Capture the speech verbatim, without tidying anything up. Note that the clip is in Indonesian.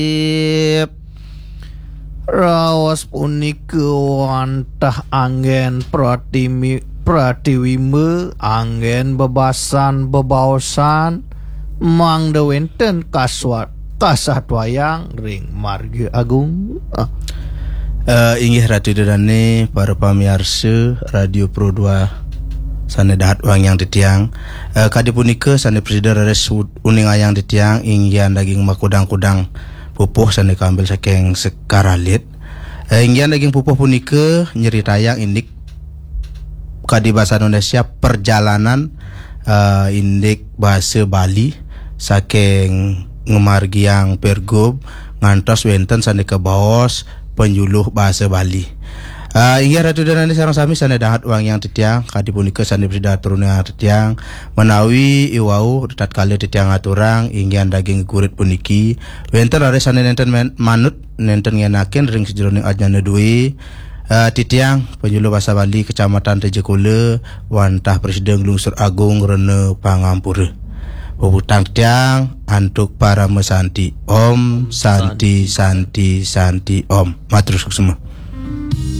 Raos punika wantah anggen pratimi pratiwime anggen bebasan bebaosan mangda wenten kaswat kasatwayang ring marga agung. ah. Uh, inggih ratu dodane para pamirsa Radio Pro dua sane dahat wang yang ditiang uh, kadi punika sane presiden res uning ayang ditiang inggian daging makudang-kudang pupuh sane kambil saking sekaralit uh, inggian daging pupuh punika nyeritayang indik kadi bahasa Indonesia perjalanan uh, indik bahasa Bali saking ngemargiang pergub ngantos wenten sane ke baos penjuluh bahasa Bali. Uh, inggih ratu dan ane sareng sami sane dahat uang yang tetiang kadi punika sane presida turunnya tetiang menawi iwau tat kali tetiang aturang inggian daging gurit puniki wenten are sane nenten manut nenten ngenaken ring sejeroning ajana duwe uh, titiang penjuluh bahasa Bali kecamatan Tejekule wantah presiden Lungsur Agung Rene Pangampura. Pebutang tiang antuk para mesanti Om Santi Santi Santi Om. Matur semua.